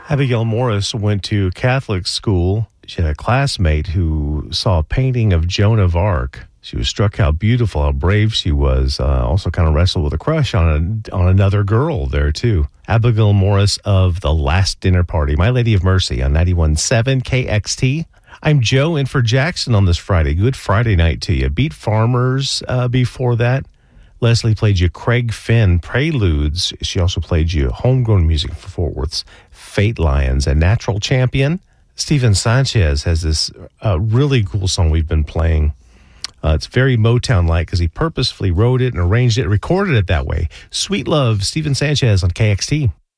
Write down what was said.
Abigail Morris went to Catholic school. She had a classmate who saw a painting of Joan of Arc. She was struck how beautiful, how brave she was. Also kind of wrestled with a crush on another girl there, too. Abigail Morris of The Last Dinner Party, My Lady of Mercy on 91.7 KXT. I'm Joe in for Jackson on this Friday. Good Friday night to you. Beat Farmers before that. Leslie played you Craig Finn, Preludes. She also played you homegrown music for Fort Worth's Fate Lions, a Natural Champion. Steven Sanchez has this really cool song we've been playing. It's very Motown-like because he purposefully wrote it and arranged it, recorded it that way. Sweet Love, Steven Sanchez on KXT.